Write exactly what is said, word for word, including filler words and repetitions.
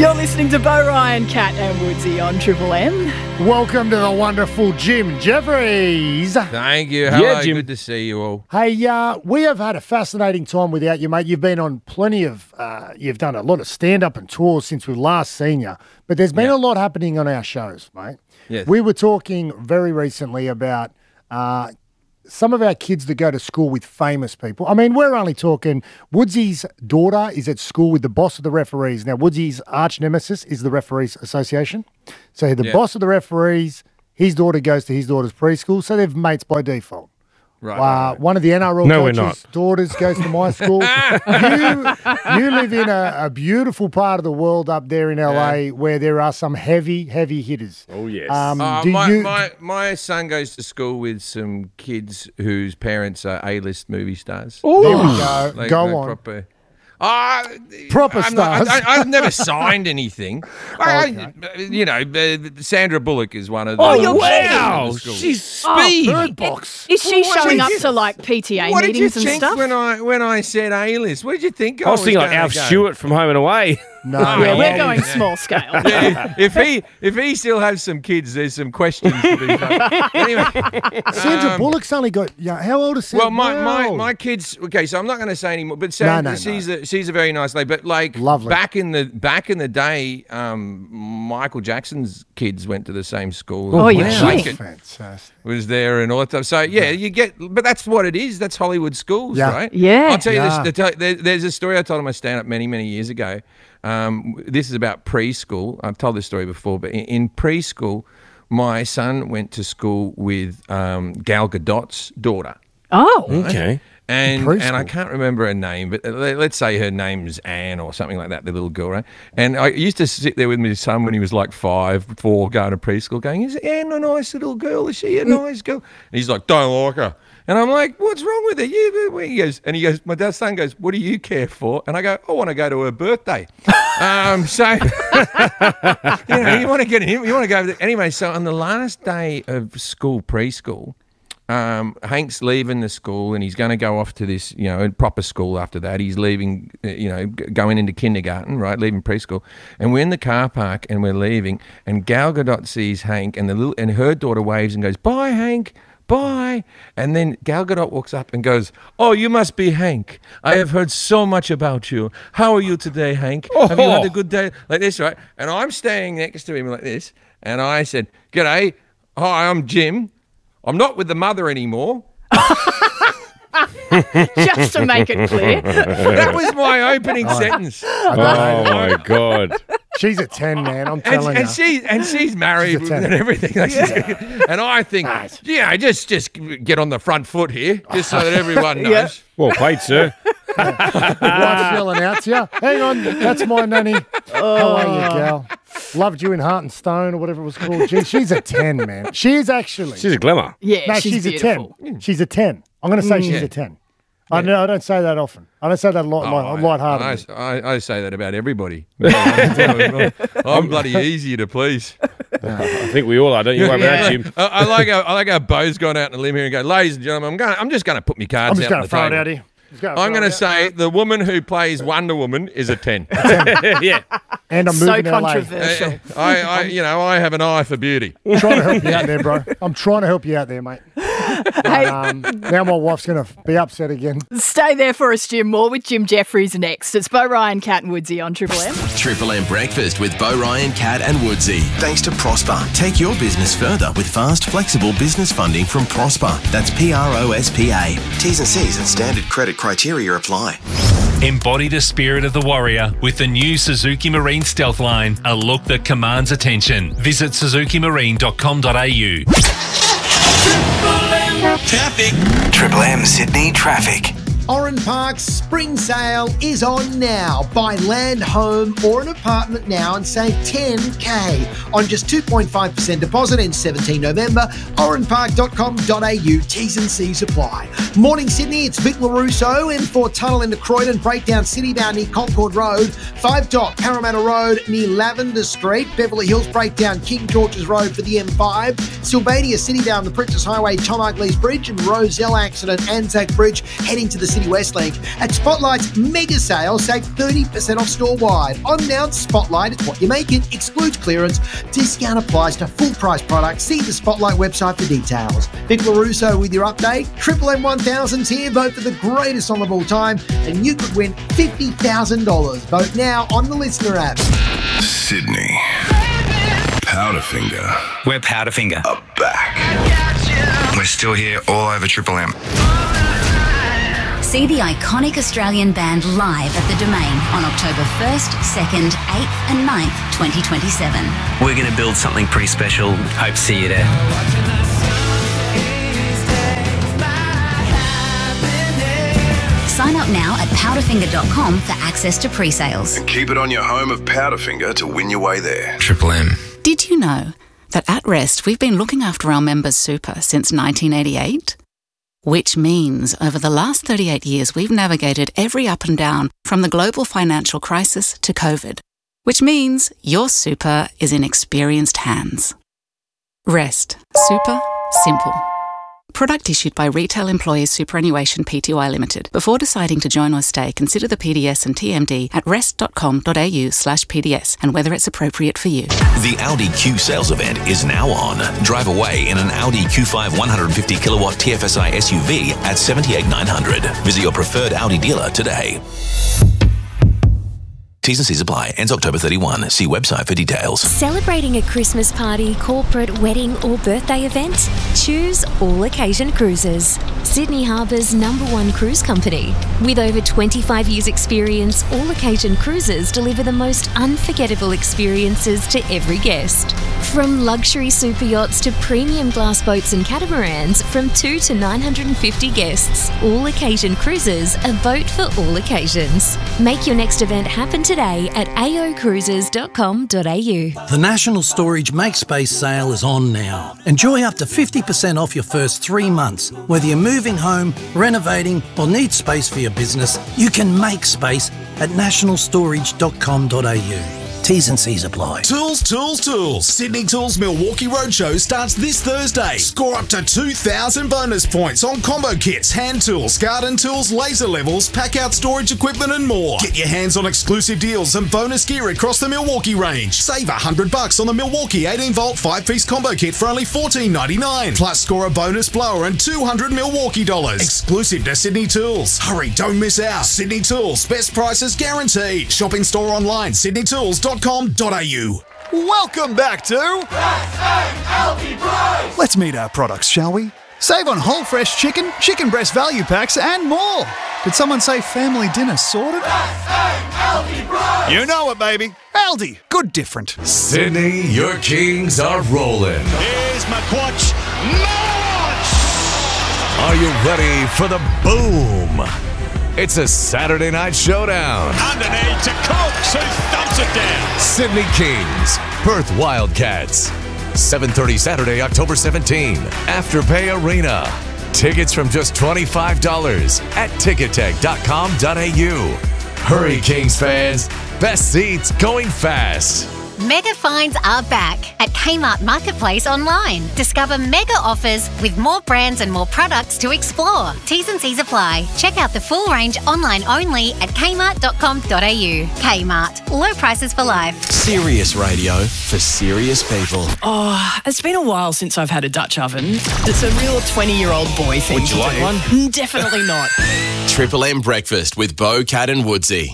You're listening to Bo Ryan, Cat and Woodsy on Triple M. Welcome to the wonderful Jim Jeffries. Thank you. Hello, Yeah, Jim. good to see you all. Hey, uh, we have had a fascinating time without you, mate. You've been on plenty of, uh, you've done a lot of stand-up and tours since we last seen you. But there's been Yeah. a lot happening on our shows, mate. Yes. We were talking very recently about uh, some of our kids that go to school with famous people. I mean, we're only talking, Woodsy's daughter is at school with the boss of the referees. Now, Woodsy's arch nemesis is the Referees Association. So the Yeah. boss of the referees, his daughter goes to his daughter's preschool, so they're mates by default. Right, Uh, right, right. One of the N R L No, we're coaches' not. daughters goes to my school. you, you live in a, a beautiful part of the world up there in L A where there are some heavy, heavy hitters. Oh, yes. Um, Uh, do my, you, my, my son goes to school with some kids whose parents are A-list movie stars. there we go. Like, go like on. Proper, uh, Proper I'm not- stars. I, I, I've never signed anything. I, I, you know, uh, Sandra Bullock is one of the. Oh, you're wow. the school. She's Oh, speed. Bird box. Is she What showing did up you- to like P T A What did you meetings and think stuff? when I when I said A-list? What did you think? I was thinking like gonna Alf go? Stewart from Home and Away. No, Oh, yeah, no, we're yeah. going Yeah. small scale. Yeah, if he if he still has some kids, there's some questions to be made. Anyway, Sandra um, Bullock's only got, yeah, how old is Sandra? well, my, my, Wow. my kids. Okay, so I'm not going to say anymore. But Sandra, no, she's no. a she's a very nice lady. But like Lovely. back in the back in the day, um, Michael Jackson's kids went to the same school. Oh, you're Like, kidding. it Fantastic. was there and all that stuff. So yeah, you get. But that's what it is. That's Hollywood schools, Yeah. right? Yeah. I'll tell you Yeah. this. The, there, there's a story I told on my stand up many many years ago. Um, this is about preschool. I've told this story before, but in, in preschool, my son went to school with um, Gal Gadot's daughter. Oh, Okay. And preschool? and I can't remember her name, but let- let's say her name's Anne or something like that, the little girl, right? And I used to sit there with my son when he was like five, before going to preschool, going, "Is Anne a nice little girl? Is she a nice girl?" And he's like, "Don't like her." And I'm like, "What's wrong with her?" You, he goes, and he goes, my dad's son goes, "What do you care for?" And I go, "I want to go to her birthday." um, so you know, you want to get him, you want to go over there. Anyway. So on the last day of school, preschool. Um, Hank's leaving the school and he's going to go off to this, you know, proper school after that. He's leaving, uh, you know, g- going into kindergarten, right, leaving preschool. And we're in the car park and we're leaving and Gal Gadot sees Hank and the little and her daughter waves and goes, "Bye, Hank. Bye." And then Gal Gadot walks up and goes, "Oh, you must be Hank. I have heard so much about you. How are you today, Hank? Have you had a good day?" Like this, right? And I'm standing next to him like this. And I said, "G'day. Hi, I'm Jim. I'm not with the mother anymore." just to make it clear. That was my opening sentence. Oh, my God. She's a ten, man. I'm And, telling and you. she and she's married She's a ten. and everything. Like she's- and I think, yeah, just just get on the front foot here, just so that everyone knows. Yeah. Well played, sir. Wife's yelling out to you. Hang on, that's my nanny. How are you, gal? Loved you in Heart and Stone or whatever it was called. Gee, she's a ten, man. She is actually. She's a glamour. Yeah, no, she's, she's, beautiful. a ten. She's a ten. I'm going to say she's Yeah. a ten. I know I don't say that often. I don't say that a lot, Oh, light, lighthearted. I, I, I say that about everybody. I'm bloody easier to please. I think we all are. Don't you worry about that, Jim. I, I like how I like how Bo's gone out on a limb here and go, "Ladies and gentlemen, I'm going. I'm just going to put my I'm cards just out going on to the throw it table. out here. Just gonna I'm throw going to it out. say the woman who plays Wonder Woman is a ten. Yeah. And I'm So moving to L A. controversial. I, I, you know, I have an eye for beauty. I'm trying to help you out there, bro. I'm trying to help you out there, mate. Hey, Um, now my wife's going to be upset again. stay there for us, Jim. More with Jim Jeffries next. It's Bo Ryan, Cat and Woodsy on Triple M. Triple M Breakfast with Bo Ryan, Cat and Woodsy. Thanks to Prosper. Take your business further with fast, flexible business funding from Prosper. That's P R O S P A. T's and C's and standard credit criteria apply. Embody the spirit of the warrior with the new Suzuki Marine Stealth Line, a look that commands attention. Visit suzuki marine dot com dot a u. Traffic. Triple M Sydney traffic. Oran Park's spring sale is on now. Buy land, home or an apartment now and save ten K on just two point five percent deposit in seventeenth November. oran park dot com dot a u. T's and C's apply. Morning Sydney, it's Vic LaRusso. M four tunnel into Croydon, breakdown city bound near Concord Road. five Dock, Parramatta Road near Lavender Street. Beverly Hills breakdown King George's Road for the M five. Sylvania city bound the Princess Highway, Tom Ugley's Bridge and Roselle accident Anzac Bridge heading to the city City Westlink. At Spotlight's mega sale, save thirty percent off store-wide. On now, Spotlight, it's what you make it. Excludes clearance. Discount applies to full-price products. See the Spotlight website for details. Vic LaRusso with your update. Triple M one thousands here. Vote for the greatest song of all time, and you could win fifty thousand dollars. Vote now on the Listener app. Sydney. Powderfinger. We're Powderfinger. Are back. We're still here all over Triple M. See the iconic Australian band live at the Domain on October first, second, eighth and ninth, twenty twenty-seven. We're going to build something pretty special. Hope to see you there. Sign up now at powderfinger dot com for access to pre-sales. And keep it on your home of Powderfinger to win your way there. Triple M. Did you know that at Rest we've been looking after our members' super since nineteen eighty-eight? Which means over the last thirty-eight years we've navigated every up and down from the global financial crisis to COVID. Which means your super is in experienced hands. Rest. Super. Simple. Product issued by Retail Employees Superannuation Pty Limited. Before deciding to join or stay, consider the P D S and T M D at rest dot com dot a u slash P D S and whether it's appropriate for you. The Audi Q sales event is now on. Drive away in an Audi Q five one hundred fifty kilowatt T F S I S U V at seventy-eight nine hundred. Visit your preferred Audi dealer today. T's and C's apply. Ends October thirty-first. See website for details. Celebrating a Christmas party, corporate, wedding or birthday event? Choose All Occasion Cruises, Sydney Harbour's number one cruise company. With over twenty-five years experience, All Occasion Cruises deliver the most unforgettable experiences to every guest. From luxury super yachts to premium glass boats and catamarans from two to nine hundred fifty guests, All Occasion Cruises, a boat for all occasions. Make your next event happen today at a o cruises dot com dot a u. The National Storage Make Space sale is on now. Enjoy up to fifty percent off your first three months. Whether you're moving home, renovating or need space for your business, you can make space at national storage dot com dot a u. T's and C's apply. Tools, tools, tools. Sydney Tools Milwaukee Roadshow starts this Thursday. Score up to two thousand bonus points on combo kits, hand tools, garden tools, laser levels, pack-out storage equipment and more. Get your hands on exclusive deals and bonus gear across the Milwaukee range. Save one hundred bucks on the Milwaukee eighteen volt five piece combo kit for only fourteen ninety-nine. Plus score a bonus blower and two hundred Milwaukee dollars. Exclusive to Sydney Tools. Hurry, don't miss out. Sydney Tools. Best prices guaranteed. Shop in store online. sydney tools dot com dot a u. Welcome back to Let's meet our products, shall we? Save on whole fresh chicken, chicken breast value packs, and more. Did someone say family dinner sorted? You know it, baby. Aldi, good different. Sydney, your Kings are rolling. Here's McQuatch. March! Are you ready for the boom? It's a Saturday night showdown. Underneath to Cooks, who thumps it down. Sydney Kings, Perth Wildcats. seven thirty Saturday, October seventeenth. Afterpay Arena. Tickets from just twenty-five dollars at ticket tech dot com dot a u. Hurry, Kings fans. Best seats going fast. Mega finds are back at Kmart Marketplace online. Discover mega offers with more brands and more products to explore. T's and C's apply. Check out the full range online only at kmart dot com dot a u. Kmart. Low prices for life. Serious radio for serious people. Oh, it's been a while since I've had a Dutch oven. It's a real twenty-year-old boy thing Would you to like do. one? Definitely not. Triple M Breakfast with Bo, Cat and Woodsy.